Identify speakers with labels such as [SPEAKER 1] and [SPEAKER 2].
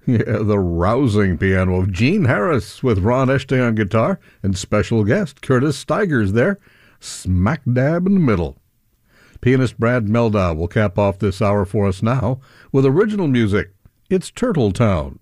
[SPEAKER 1] Yeah, the rousing piano of Gene Harris with Ron Eshtay on guitar and special guest Curtis Stigers there, smack dab in the middle. Pianist Brad Mehldau will cap off this hour for us now with original music. It's Turtle Town.